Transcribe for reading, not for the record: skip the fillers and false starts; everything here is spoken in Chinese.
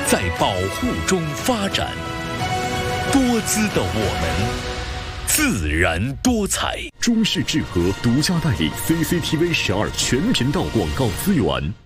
在保护中发展。多姿的我们，自然多彩。 中视智和独家代理 CCTV 12全频道广告资源。